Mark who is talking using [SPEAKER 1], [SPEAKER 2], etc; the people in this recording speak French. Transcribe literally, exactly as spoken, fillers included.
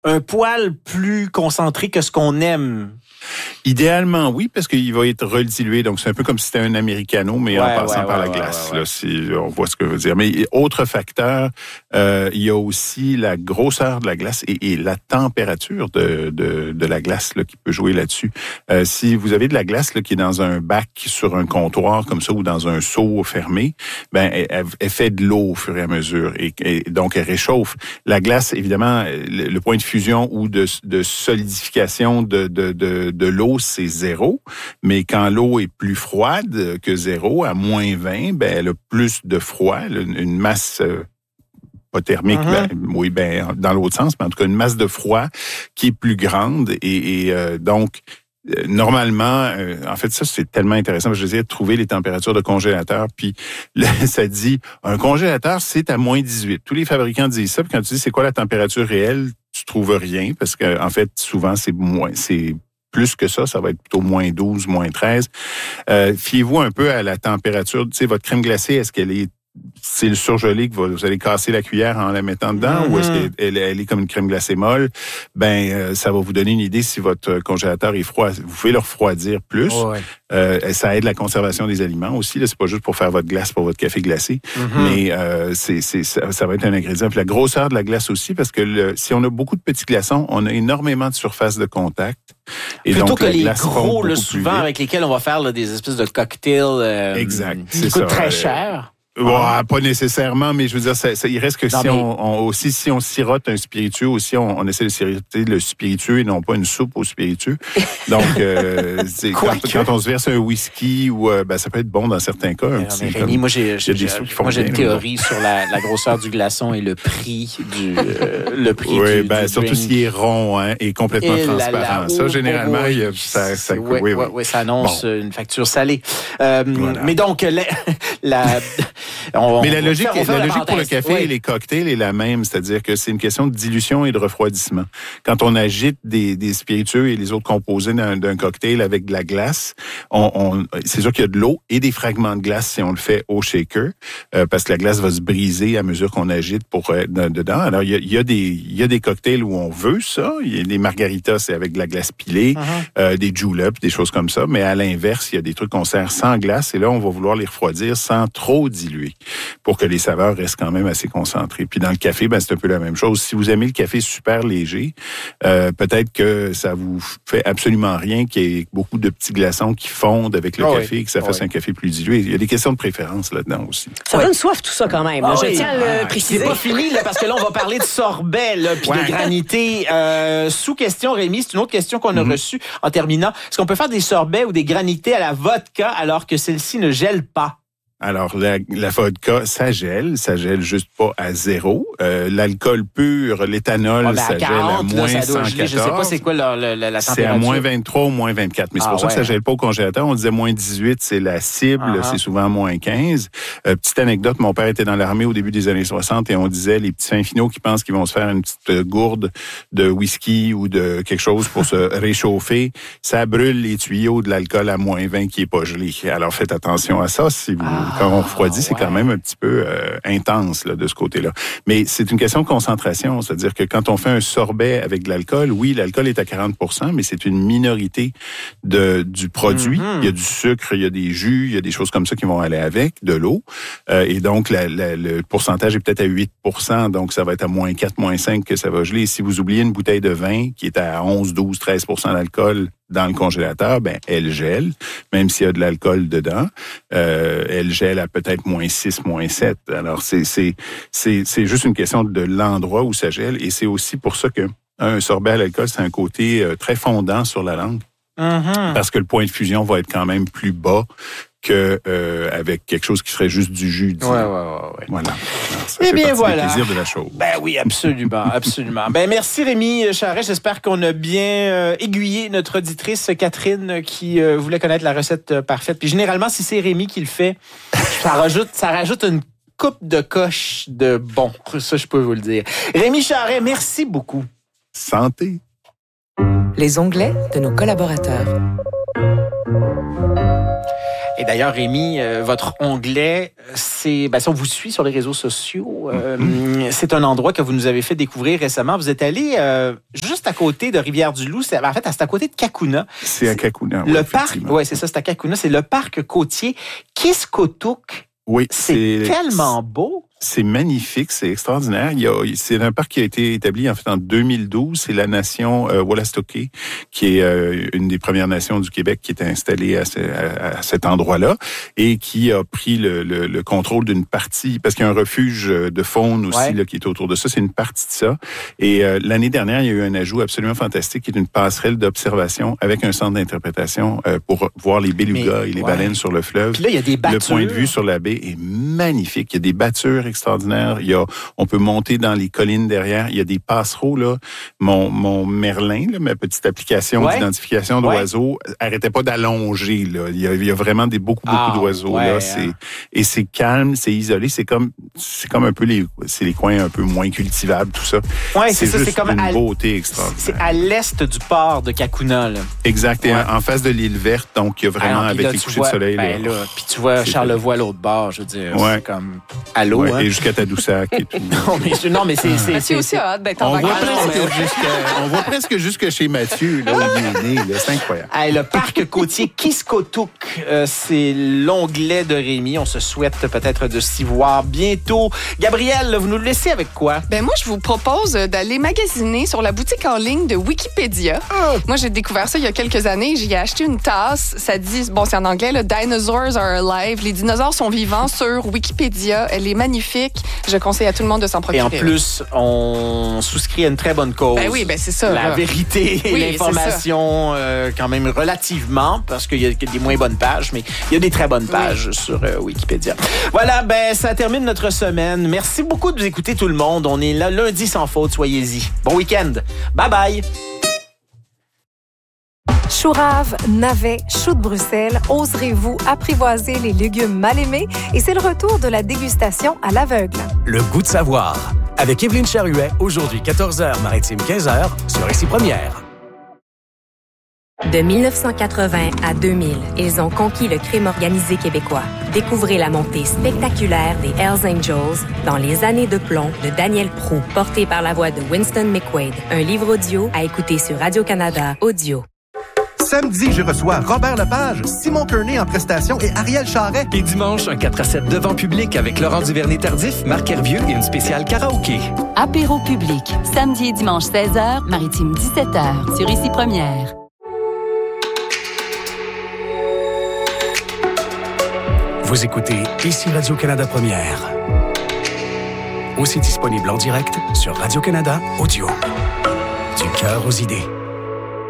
[SPEAKER 1] un poil plus concentré que ce qu'on aime.
[SPEAKER 2] Idéalement, oui, parce qu'il va être redilué. Donc, c'est un peu comme si c'était un americano, mais ouais, en passant ouais, par ouais, la glace. Ouais, ouais, ouais. Là, si on voit ce que je veux dire. Mais autre facteur, euh, il y a aussi la grosseur de la glace et, et la température de, de, de la glace là, qui peut jouer là-dessus. Euh, si vous avez de la glace là, qui est dans un bac sur un comptoir comme ça ou dans un seau fermé, ben elle, elle fait de l'eau au fur et à mesure et, et donc elle réchauffe. La glace, évidemment, le, le point de fusion ou de, de solidification de, de, de de l'eau, c'est zéro, mais quand l'eau est plus froide que zéro, à moins vingt, ben elle a plus de froid, une masse euh, pas thermique, mm-hmm. ben, oui, ben dans l'autre sens, mais en tout cas une masse de froid qui est plus grande et, et euh, donc euh, normalement, euh, en fait ça c'est tellement intéressant, je disais de trouver les températures de congélateur, puis là, ça dit un congélateur c'est à moins dix-huit. Tous les fabricants disent ça, puis quand tu dis c'est quoi la température réelle, tu trouves rien parce que en fait souvent c'est moins, c'est plus que ça, ça va être plutôt moins douze, moins treize. Euh, fiez-vous un peu à la température. Tu sais, votre crème glacée, est-ce qu'elle est... C'est le surgelé que vous allez casser la cuillère en la mettant dedans mm-hmm. ou est-ce qu'elle elle est comme une crème glacée molle? Ben, euh, ça va vous donner une idée si votre congélateur est froid. Vous pouvez le refroidir plus. Oh, ouais. euh, ça aide la conservation des aliments aussi. Là, c'est pas juste pour faire votre glace pour votre café glacé, mm-hmm. mais euh, c'est, c'est, ça, ça va être un ingrédient. Puis la grosseur de la glace aussi, parce que le, si on a beaucoup de petits glaçons, on a énormément de surface de contact.
[SPEAKER 1] Et Plutôt donc, que les gros, là, souvent, avec lesquels on va faire là, des espèces de cocktails euh,
[SPEAKER 2] exact,
[SPEAKER 1] qui coûtent très euh, cher.
[SPEAKER 2] Ouais, ah. Pas nécessairement, mais je veux dire, ça, ça, il reste que non, si mais... on, on aussi si on sirote un spiritueux, aussi on, on essaie de siroter le spiritueux et non pas une soupe au spiritueux. Donc, euh, c'est, quand, quand on se verse un whisky ou euh, ben ça peut être bon dans certains cas. Un
[SPEAKER 1] petit, mais Rémi, moi j'ai, j'ai, j'ai, moi, j'ai une théorie sur la, la grosseur du glaçon et le prix du euh, le prix
[SPEAKER 2] oui,
[SPEAKER 1] du,
[SPEAKER 2] ben
[SPEAKER 1] du
[SPEAKER 2] surtout
[SPEAKER 1] drink.
[SPEAKER 2] s'il est rond hein, et complètement et transparent. La, la, ça, oh, généralement, oh, il y a, ça, ça,
[SPEAKER 1] oui, oui, oui, oui, ça annonce bon. Une facture salée. Euh, voilà. Mais donc la, la
[SPEAKER 2] On, Mais la logique, faire, la logique pour le café oui. et les cocktails est la même, c'est-à-dire que c'est une question de dilution et de refroidissement. Quand on agite des, des spiritueux et les autres composés d'un, d'un cocktail avec de la glace, on, on, c'est sûr qu'il y a de l'eau et des fragments de glace si on le fait au shaker, euh, parce que la glace va se briser à mesure qu'on agite pour euh, dedans. Alors il y a, il y a des, il y a des cocktails où on veut ça. Il y a des margaritas, c'est avec de la glace pilée, uh-huh. euh, des juleps, des choses comme ça. Mais à l'inverse, il y a des trucs qu'on sert sans glace et là on va vouloir les refroidir sans trop diluer, pour que les saveurs restent quand même assez concentrées. Puis dans le café, ben c'est un peu la même chose. Si vous aimez le café super léger, euh, peut-être que ça vous fait absolument rien qu'il y ait beaucoup de petits glaçons qui fondent avec le oh café oui. et que ça fasse oh un café plus dilué. Il y a des questions de préférence là-dedans aussi.
[SPEAKER 3] Ça ouais. donne soif tout ça quand même.
[SPEAKER 1] Oh
[SPEAKER 3] je
[SPEAKER 1] oui.
[SPEAKER 3] tiens à le préciser.
[SPEAKER 1] C'est pas fini là, parce que là on va parler de sorbet là, puis ouais. de granité. Euh, sous question, Rémi, c'est une autre question qu'on a mm-hmm. reçue en terminant. Est-ce qu'on peut faire des sorbets ou des granités à la vodka alors que celle-ci ne gèle pas?
[SPEAKER 2] Alors, la, la vodka, ça gèle, ça gèle juste pas à zéro. Euh, l'alcool pur, l'éthanol, oh, ben ça quarante, gèle à moins là, ça doit cent quatorze.
[SPEAKER 1] Je sais pas c'est quoi la, la, la, la température.
[SPEAKER 2] C'est à moins vingt-trois ou moins vingt-quatre. Mais c'est ah, pour ouais. ça que ça gèle pas au congélateur. On disait moins dix-huit, c'est la cible, uh-huh. c'est souvent moins quinze. Euh, petite anecdote, mon père était dans l'armée au début des années soixante et on disait les petits fins finaux qui pensent qu'ils vont se faire une petite gourde de whisky ou de quelque chose pour se réchauffer, ça brûle les tuyaux de l'alcool à moins vingt qui est pas gelé. Alors faites attention à ça si vous... Ah. Quand on refroidit, c'est ouais. quand même un petit peu euh, intense là, de ce côté-là. Mais c'est une question de concentration, c'est-à-dire que quand on fait un sorbet avec de l'alcool, oui, l'alcool est à quarante pour cent, mais c'est une minorité de du produit. Mm-hmm. Il y a du sucre, il y a des jus, il y a des choses comme ça qui vont aller avec, de l'eau. Euh, et donc, la, la, le pourcentage est peut-être à huit pour cent, donc ça va être à moins quatre, moins cinq que ça va geler. Et si vous oubliez une bouteille de vin qui est à onze, douze, treize pour cent d'alcool dans le congélateur, ben elle gèle, même s'il y a de l'alcool dedans. Euh, elle gèle à peut-être moins six, moins sept. Alors, c'est, c'est, c'est, c'est juste une question de l'endroit où ça gèle. Et c'est aussi pour ça que un sorbet à l'alcool, c'est un côté euh, très fondant sur la langue. Mm-hmm. Parce que le point de fusion va être quand même plus bas que euh, avec quelque chose qui serait juste du jus.
[SPEAKER 1] Ouais, ouais, ouais, ouais.
[SPEAKER 2] Voilà. Alors, ça
[SPEAKER 1] eh
[SPEAKER 2] fait
[SPEAKER 1] bien, voilà.
[SPEAKER 2] Le plaisir de la chose.
[SPEAKER 1] Ben oui, absolument, absolument. Ben merci Rémi Charest. J'espère qu'on a bien euh, aiguillé notre auditrice Catherine qui euh, voulait connaître la recette euh, parfaite. Puis généralement, si c'est Rémi qui le fait, ça rajoute, ça rajoute une coupe de coche de bon. Ça, je peux vous le dire. Rémi Charest, merci beaucoup.
[SPEAKER 2] Santé.
[SPEAKER 3] Les onglets de nos collaborateurs.
[SPEAKER 1] Et d'ailleurs, Rémi, euh, votre onglet, c'est, ben, si on vous suit sur les réseaux sociaux, euh, mm-hmm. c'est un endroit que vous nous avez fait découvrir récemment. Vous êtes allé euh, juste à côté de Rivière-du-Loup. C'est, en fait, c'est à côté de Kakuna.
[SPEAKER 2] C'est à Kakuna,
[SPEAKER 1] oui, Le parc, oui, c'est ça, c'est à Kakuna. C'est le parc côtier Qiskottook.
[SPEAKER 2] Oui,
[SPEAKER 1] c'est, c'est tellement beau.
[SPEAKER 2] C'est magnifique, c'est extraordinaire. Il y a, c'est un parc qui a été établi en fait en deux mille douze. C'est la nation euh, Wolastoqey, qui est euh, une des premières nations du Québec qui était installée à, ce, à, à cet endroit-là et qui a pris le, le, le contrôle d'une partie, parce qu'il y a un refuge de faune aussi ouais. là, qui est autour de ça. C'est une partie de ça. Et euh, l'année dernière, il y a eu un ajout absolument fantastique qui est une passerelle d'observation avec un centre d'interprétation euh, pour voir les belugas Mais, et les ouais. baleines sur le fleuve.
[SPEAKER 1] Puis là, il y a des battures.
[SPEAKER 2] Le point de vue sur la baie est magnifique. Il y a des battures extraordinaire. Il y a, on peut monter dans les collines derrière. Il y a des passereaux, là. Mon, mon Merlin, là, ma petite application ouais. d'identification d'oiseaux, ouais. arrêtait pas d'allonger, là. Il y a, il y a vraiment des, beaucoup, beaucoup ah, d'oiseaux, ouais, là. C'est, hein. Et c'est calme, c'est isolé. C'est comme, c'est comme un peu les, c'est les coins un peu moins cultivables, tout ça.
[SPEAKER 1] Ouais, c'est,
[SPEAKER 2] c'est
[SPEAKER 1] ça,
[SPEAKER 2] juste
[SPEAKER 1] c'est comme
[SPEAKER 2] une
[SPEAKER 1] à,
[SPEAKER 2] beauté extraordinaire.
[SPEAKER 1] C'est à l'est du port de Kakuna, là.
[SPEAKER 2] Exact. Et ouais. en, en face de l'île verte, donc, il y a vraiment, ah, avec là, les couchers
[SPEAKER 1] vois,
[SPEAKER 2] de soleil,
[SPEAKER 1] ben,
[SPEAKER 2] là.
[SPEAKER 1] là puis tu vois Charlevoix à l'autre bord, je veux dire.
[SPEAKER 2] Ouais.
[SPEAKER 1] C'est comme à l'eau, ouais. hein.
[SPEAKER 2] Et jusqu'à Tadoussac et tout.
[SPEAKER 1] non, mais, non, mais c'est... c'est,
[SPEAKER 3] Mathieu aussi a hâte d'être en vacances.
[SPEAKER 2] On voit presque jusque chez Mathieu, là, où il est né. Là, c'est incroyable.
[SPEAKER 1] Hey, le parc côtier Qiskottook, euh, c'est l'onglet de Rémi. On se souhaite peut-être de s'y voir bientôt. Gabrielle, vous nous le laissez avec quoi?
[SPEAKER 4] Ben moi, je vous propose d'aller magasiner sur la boutique en ligne de Wikipédia. Oh. Moi, j'ai découvert ça il y a quelques années. J'y ai acheté une tasse. Ça dit, bon, c'est en anglais, là, Dinosaurs are alive. Les dinosaures sont vivants sur Wikipédia. Elle est magnifique. Je conseille à tout le monde de s'en procurer.
[SPEAKER 1] Et en plus, on souscrit à une très bonne cause.
[SPEAKER 4] Ben oui, ben c'est ça.
[SPEAKER 1] La
[SPEAKER 4] là.
[SPEAKER 1] vérité et oui, l'information, euh, quand même relativement, parce qu'il y a des moins bonnes pages, mais il y a des très bonnes pages oui. sur euh, Wikipédia. Voilà, ben ça termine notre semaine. Merci beaucoup de vous écouter tout le monde. On est là lundi sans faute, soyez-y. Bon week-end. Bye bye.
[SPEAKER 5] Choux rave, navets, choux de Bruxelles, oserez-vous apprivoiser les légumes mal aimés? Et c'est le retour de la dégustation à l'aveugle.
[SPEAKER 6] Le goût de savoir. Avec Évelyne Charuet, aujourd'hui quatorze heures, maritime quinze heures, sur Ici Première.
[SPEAKER 7] De dix-neuf cent quatre-vingts à deux mille, ils ont conquis le crime organisé québécois. Découvrez la montée spectaculaire des Hells Angels dans Les années de plomb de Daniel Proulx, porté par la voix de Winston McQuaid. Un livre audio à écouter sur Radio-Canada Audio.
[SPEAKER 8] Samedi, je reçois Robert Lepage, Simon Kearney en prestation et Ariel Charret.
[SPEAKER 9] Et dimanche, un quatre à sept devant public avec Laurent Duvernay-Tardif, Marc Hervieux et une spéciale karaoké.
[SPEAKER 10] Apéro public, samedi et dimanche seize heures, maritime dix-sept heures, sur Ici Première.
[SPEAKER 6] Vous écoutez Ici Radio-Canada Première. Aussi disponible en direct sur Radio-Canada Audio. Du cœur aux idées.